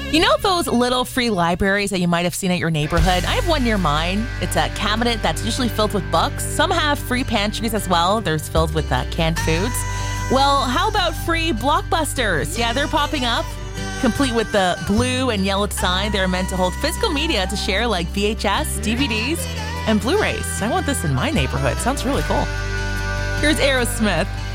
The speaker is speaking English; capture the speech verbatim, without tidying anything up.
You know those little free libraries that you might have seen at your neighborhood? I have one near mine. It's a cabinet that's usually filled with books. Some have free pantries as well. There's filled with uh, canned foods. Well, how about free Blockbusters? Yeah, they're popping up, complete with the blue and yellow sign. They're meant to hold physical media to share like V H S, D V Ds, and Blu-rays. I want this in my neighborhood. Sounds really cool. Here's Aerosmith.